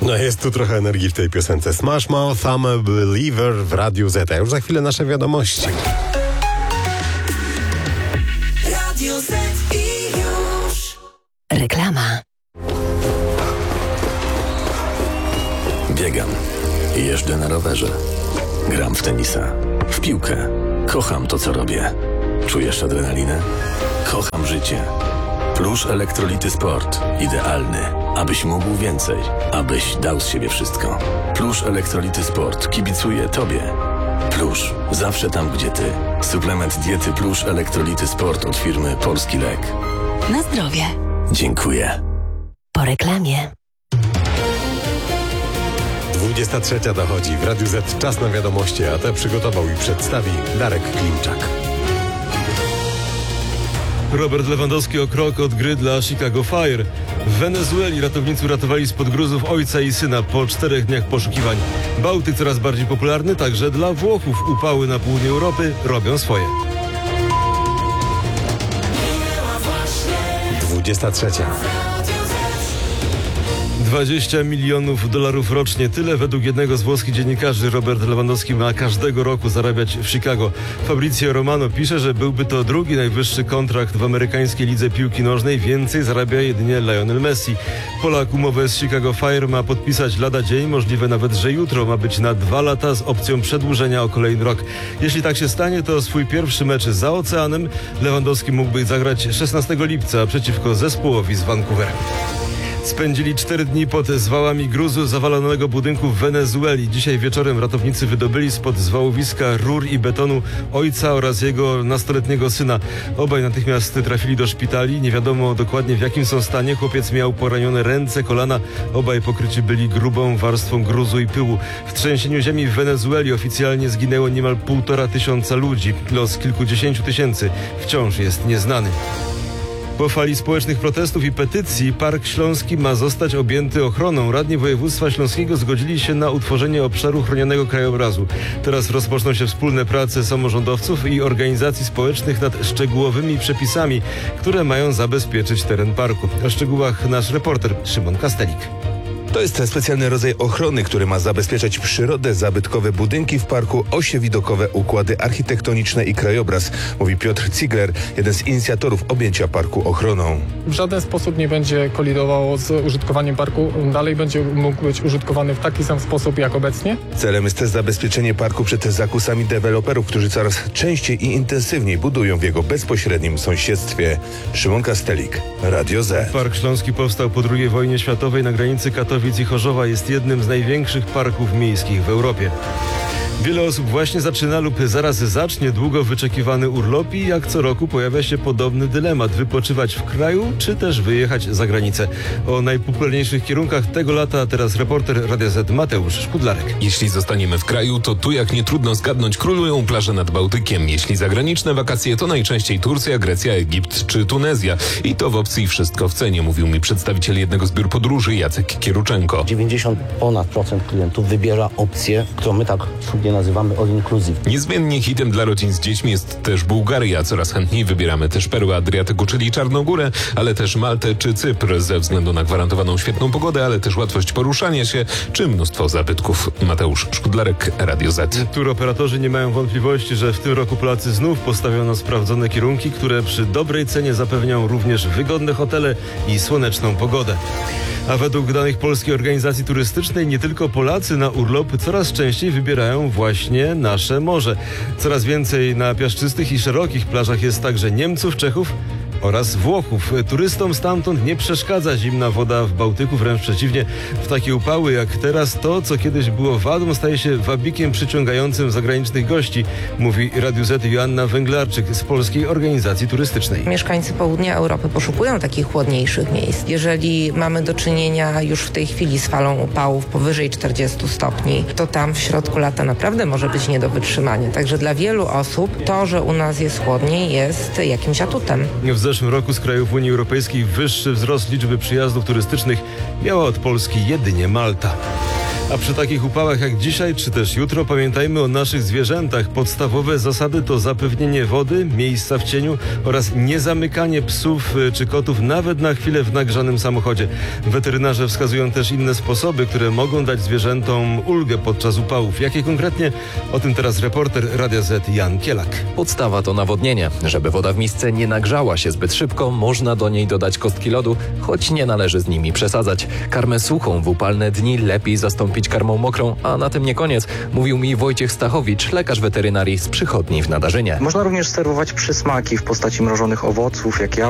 No jest tu trochę energii w tej piosence. Smash Mouth, I'm a Believer w Radiu Z. A już za chwilę nasze wiadomości. Radio Z i już. Reklama. Biegam. Jeżdżę na rowerze. Gram w tenisa. W piłkę. Kocham to, co robię. Czujesz adrenalinę? Kocham życie. Plusz Elektrolity Sport. Idealny, abyś mógł więcej. Abyś dał z siebie wszystko. Plusz Elektrolity Sport kibicuje Tobie. Plusz. Zawsze tam, gdzie Ty. Suplement diety Plusz Elektrolity Sport od firmy Polski Lek. Na zdrowie. Dziękuję. Po reklamie. 23 dochodzi. W Radiu Z czas na wiadomości, a te przygotował i przedstawi Darek Klimczak. Robert Lewandowski o krok od gry dla Chicago Fire. W Wenezueli ratownicy uratowali spod gruzów ojca i syna po 4 dniach poszukiwań. Bałtyk coraz bardziej popularny także dla Włochów. Upały na południu Europy robią swoje. 23. 20 milionów dolarów rocznie. Tyle według jednego z włoskich dziennikarzy Robert Lewandowski ma każdego roku zarabiać w Chicago. Fabrizio Romano pisze, że byłby to drugi najwyższy kontrakt w amerykańskiej lidze piłki nożnej. Więcej zarabia jedynie Lionel Messi. Polak umowę z Chicago Fire ma podpisać lada dzień. Możliwe nawet, że jutro. Ma być na 2 lata z opcją przedłużenia o kolejny rok. Jeśli tak się stanie, to swój pierwszy mecz za oceanem Lewandowski mógłby zagrać 16 lipca przeciwko zespołowi z Vancouver. Spędzili 4 dni pod zwałami gruzu zawalonego budynku w Wenezueli. Dzisiaj wieczorem ratownicy wydobyli spod zwałowiska rur i betonu ojca oraz jego nastoletniego syna. Obaj natychmiast trafili do szpitali. Nie wiadomo dokładnie w jakim są stanie. Chłopiec miał poranione ręce, kolana. Obaj pokryci byli grubą warstwą gruzu i pyłu. W trzęsieniu ziemi w Wenezueli oficjalnie zginęło niemal 1,5 tysiąca ludzi. Los kilkudziesięciu tysięcy wciąż jest nieznany. Po fali społecznych protestów i petycji Park Śląski ma zostać objęty ochroną. Radni województwa śląskiego zgodzili się na utworzenie obszaru chronionego krajobrazu. Teraz rozpoczną się wspólne prace samorządowców i organizacji społecznych nad szczegółowymi przepisami, które mają zabezpieczyć teren parku. O szczegółach nasz reporter Szymon Kastelik. To jest specjalny rodzaj ochrony, który ma zabezpieczać przyrodę, zabytkowe budynki w parku, osie widokowe, układy architektoniczne i krajobraz, mówi Piotr Ziegler, jeden z inicjatorów objęcia parku ochroną. W żaden sposób nie będzie kolidowało z użytkowaniem parku. Dalej będzie mógł być użytkowany w taki sam sposób jak obecnie. Celem jest też zabezpieczenie parku przed zakusami deweloperów, którzy coraz częściej i intensywniej budują w jego bezpośrednim sąsiedztwie. Szymon Kastelik, Radio Z. Park Śląski powstał po II wojnie światowej na granicy Katowic i Chorzowa. Jest jednym z największych parków miejskich w Europie. Wiele osób właśnie zaczyna lub zaraz zacznie długo wyczekiwany urlop i jak co roku pojawia się podobny dylemat: wypoczywać w kraju czy też wyjechać za granicę. O najpopularniejszych kierunkach tego lata teraz reporter Radia Z Mateusz Szkudlarek. Jeśli zostaniemy w kraju, to tu jak nie trudno zgadnąć królują plaże nad Bałtykiem. Jeśli zagraniczne wakacje, to najczęściej Turcja, Grecja, Egipt czy Tunezja. I to w opcji wszystko w cenie, mówił mi przedstawiciel jednego z biur podróży Jacek Kieruczenko. 90% klientów wybiera opcję, którą my tak sobie nazywamy all inclusive. Niezmiennie hitem dla rodzin z dziećmi jest też Bułgaria. Coraz chętniej wybieramy też perłę Adriatyku, czyli Czarnogórę, ale też Maltę czy Cypr ze względu na gwarantowaną świetną pogodę, ale też łatwość poruszania się czy mnóstwo zabytków. Mateusz Szkudlarek, Radio Z. Turoperatorzy nie mają wątpliwości, że w tym roku Polacy znów postawiono sprawdzone kierunki, które przy dobrej cenie zapewnią również wygodne hotele i słoneczną pogodę. A według danych Polskiej Organizacji Turystycznej nie tylko Polacy na urlop coraz częściej wybierają właśnie nasze morze. Coraz więcej na piaszczystych i szerokich plażach jest także Niemców, Czechów oraz Włochów. Turystom stamtąd nie przeszkadza zimna woda w Bałtyku, wręcz przeciwnie. W takie upały jak teraz to, co kiedyś było wadą, staje się wabikiem przyciągającym zagranicznych gości, mówi Radiu Z Joanna Węglarczyk z Polskiej Organizacji Turystycznej. Mieszkańcy południa Europy poszukują takich chłodniejszych miejsc. Jeżeli mamy do czynienia już w tej chwili z falą upałów powyżej 40 stopni, to tam w środku lata naprawdę może być nie do wytrzymania. Także dla wielu osób to, że u nas jest chłodniej, jest jakimś atutem. W zeszłym roku z krajów Unii Europejskiej wyższy wzrost liczby przyjazdów turystycznych miała od Polski jedynie Malta. A przy takich upałach jak dzisiaj, czy też jutro, pamiętajmy o naszych zwierzętach. Podstawowe zasady to zapewnienie wody, miejsca w cieniu oraz niezamykanie psów czy kotów nawet na chwilę w nagrzanym samochodzie. Weterynarze wskazują też inne sposoby, które mogą dać zwierzętom ulgę podczas upałów. Jakie konkretnie? O tym teraz reporter Radia Z Jan Kielak. Podstawa to nawodnienie. Żeby woda w misce nie nagrzała się zbyt szybko, można do niej dodać kostki lodu, choć nie należy z nimi przesadzać. Karmę suchą w upalne dni lepiej zastąpić karmą mokrą, a na tym nie koniec, mówił mi Wojciech Stachowicz, lekarz weterynarii z przychodni w Nadarzynie. Można również serwować przysmaki w postaci mrożonych owoców, jak